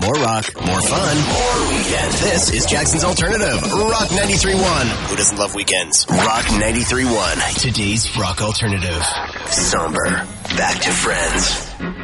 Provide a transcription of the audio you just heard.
More rock, more fun, more weekend. This is Jackson's Alternative, Rock 93.1. Who doesn't love weekends? Rock 93.1. Today's Rock Alternative. Somber. Back to Friends.